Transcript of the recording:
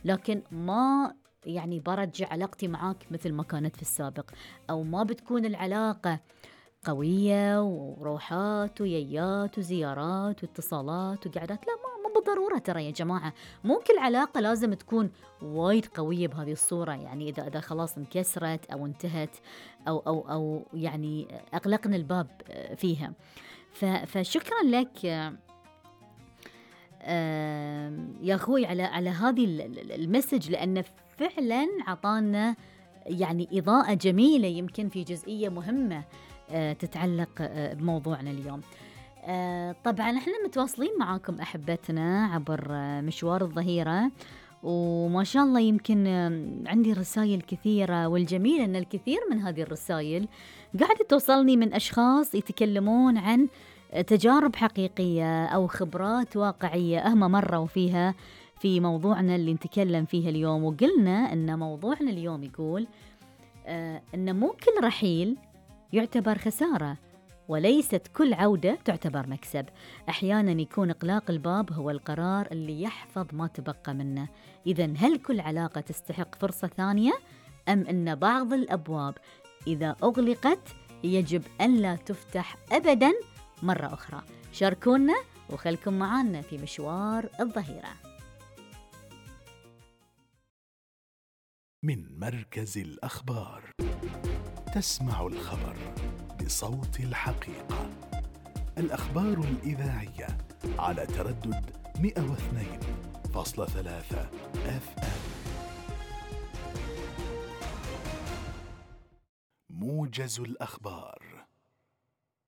لكن ما يعني برجع علاقتي معاك مثل ما كانت في السابق، أو ما بتكون العلاقة قوية وروحات ويايات وزيارات واتصالات وقعدات. لا، ما بالضرورة ترى يا جماعة. مو كل علاقة لازم تكون وايد قوية بهذه الصورة. يعني إذا خلاص انكسرت أو انتهت أو يعني أغلقنا الباب فيها. فشكرا لك يا أخوي على هذه المسج، لأنه فعلا عطانا يعني إضاءة جميلة يمكن في جزئية مهمة تتعلق بموضوعنا اليوم. طبعا احنا متواصلين معاكم أحبتنا عبر مشوار الظهيرة، وما شاء الله يمكن عندي رسائل كثيرة، والجميل أن الكثير من هذه الرسائل قاعدة توصلني من أشخاص يتكلمون عن تجارب حقيقية أو خبرات واقعية هم مروا فيها في موضوعنا اللي نتكلم فيه اليوم. وقلنا أن موضوعنا اليوم يقول أن مو كل رحيل يعتبر خسارة، وليست كل عودة تعتبر مكسب. أحيانا يكون إغلاق الباب هو القرار اللي يحفظ ما تبقى منه. إذن هل كل علاقة تستحق فرصة ثانية، أم أن بعض الأبواب إذا أغلقت يجب أن لا تفتح أبداً مرة أخرى؟ شاركونا وخلكم معنا في مشوار الظهيرة. من مركز الأخبار، تسمع الخبر بصوت الحقيقة. الأخبار الإذاعية على تردد 102.3 FM. موجز الأخبار.